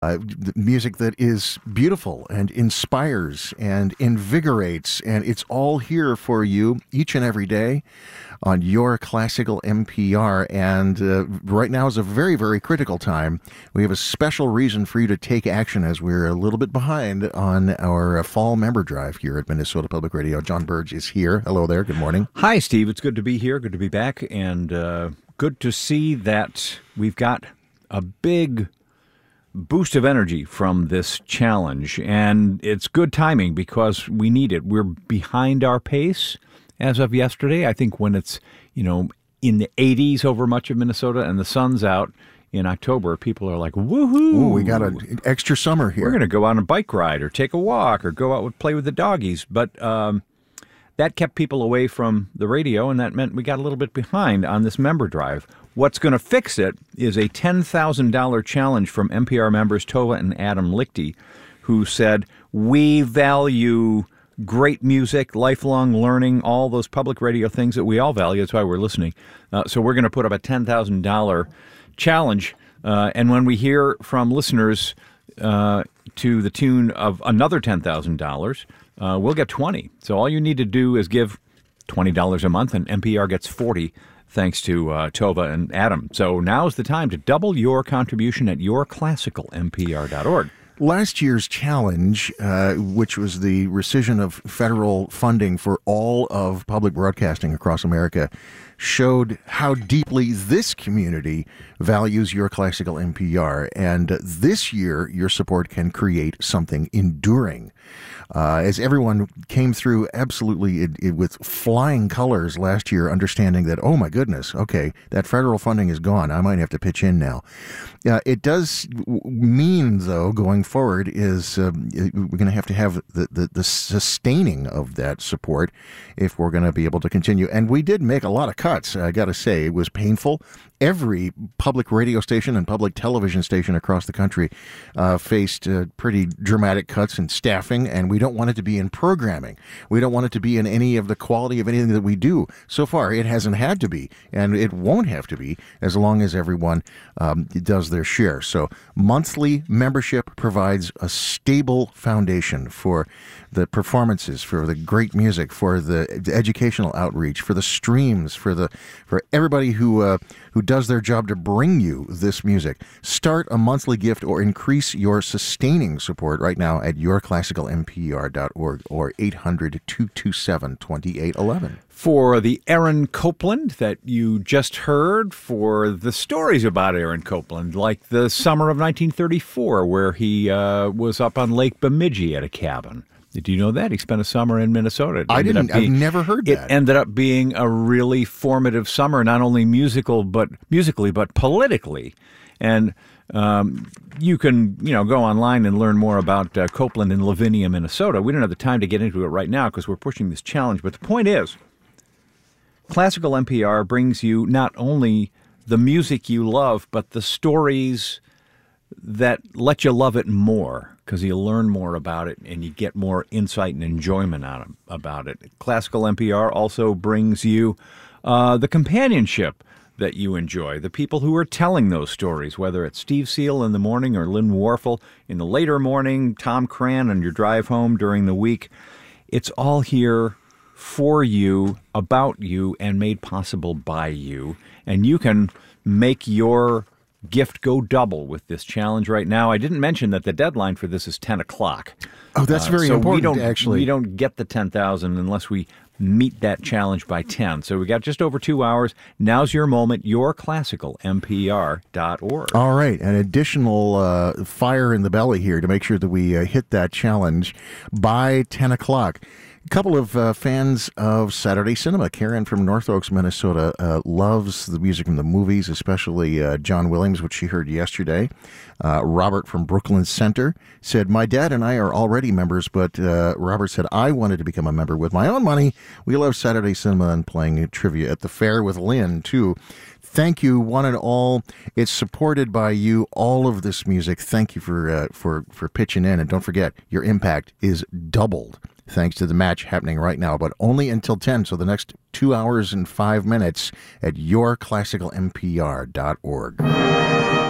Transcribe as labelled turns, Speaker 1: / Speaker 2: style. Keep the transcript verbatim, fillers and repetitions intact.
Speaker 1: Uh, music that is beautiful and inspires and invigorates, and it's all here for you each and every day on your classical N P R. And uh, right now is a very, very critical time. We have a special reason for you to take action as we're a little bit behind on our uh, fall member drive here at Minnesota Public Radio. John Burge is here. Hello there. Good morning.
Speaker 2: Hi, Steve. It's good to be here. Good to be back. And uh, good to see that we've got a big boost of energy from this challenge, and it's good timing because we need it. We're behind our pace as of yesterday. I think when it's, you know, in the eighties over much of Minnesota and the sun's out in October, people are like, woohoo!
Speaker 1: Ooh, we got an extra summer here.
Speaker 2: We're going to go on a bike ride or take a walk or go out and play with the doggies. But um, that kept people away from the radio, and that meant we got a little bit behind on this member drive. What's going to fix it is a ten thousand dollars challenge from N P R members Tova and Adam Lichty, who said, we value great music, lifelong learning, all those public radio things that we all value. That's why we're listening. Uh, so we're going to put up a ten thousand dollars challenge. Uh, and when we hear from listeners uh, to the tune of another ten thousand dollars, uh, we'll get twenty. So all you need to do is give twenty dollars a month, and N P R gets forty dollars. Thanks to uh, Tova and Adam. So now's the time to double your contribution at your classical N P R dot org.
Speaker 1: Last year's challenge, uh, which was the rescission of federal funding for all of public broadcasting across America, showed how deeply this community values your classical N P R. And this year, your support can create something enduring. Uh, as everyone came through absolutely it, it, with flying colors last year, understanding that, oh my goodness, okay, that federal funding is gone. I might have to pitch in now. Uh, it does mean, though, going forward, is um, we're going to have to have the, the, the sustaining of that support if we're going to be able to continue. And we did make a lot of cuts, I got to say. It was painful. Every public radio station and public television station across the country uh, faced uh, pretty dramatic cuts in staffing, and we don't want it to be in programming. We don't want it to be in any of the quality of anything that we do. So far, it hasn't had to be, and it won't have to be as long as everyone um, does their share. So monthly membership provides a stable foundation for the performances, for the great music, for the educational outreach, for the streams, for the for everybody who uh, who does their job to bring you this music. Start a monthly gift or increase your sustaining support right now at your classical N P R dot org or eight hundred, two two seven, two eight one one.
Speaker 2: For the Aaron Copland that you just heard, for the stories about Aaron Copland, like the summer of nineteen thirty-four, where he uh, was up on Lake Bemidji at a cabin. Did you know that? He spent a summer in Minnesota.
Speaker 1: I didn't. Being, I've never heard that.
Speaker 2: It ended up being a really formative summer, not only musical, but musically, but politically. And um, you can, you know, go online and learn more about uh, Copland in Lavinia, Minnesota. We don't have the time to get into it right now because we're pushing this challenge. But the point is, Classical N P R brings you not only the music you love, but the stories that let you love it more, because you learn more about it and you get more insight and enjoyment out of, about it. Classical N P R also brings you uh, the companionship that you enjoy, the people who are telling those stories, whether it's Steve Seal in the morning or Lynn Warfel in the later morning, Tom Cran on your drive home during the week. It's all here for you, about you, and made possible by you. And you can make your gift go double with this challenge right now. I didn't mention that the deadline for this is ten o'clock.
Speaker 1: Oh, that's very
Speaker 2: uh, so
Speaker 1: important,
Speaker 2: we don't,
Speaker 1: actually.
Speaker 2: We don't get the ten thousand unless we meet that challenge by ten. So we got just over two hours. Now's your moment, your classical N P R dot org.
Speaker 1: All right, an additional uh, fire in the belly here to make sure that we uh, hit that challenge by ten o'clock. A couple of uh, fans of Saturday Cinema. Karen from North Oaks, Minnesota, uh, loves the music from the movies, especially uh, John Williams, which she heard yesterday. Uh, Robert from Brooklyn Center said, my dad and I are already members, but uh, Robert said, I wanted to become a member with my own money. We love Saturday Cinema and playing trivia at the fair with Lynn, too. Thank you, one and all. It's supported by you, all of this music. Thank you for uh, for for pitching in. And don't forget, your impact is doubled thanks to the match happening right now, but only until ten, so the next two hours and five minutes at your classical N P R dot org.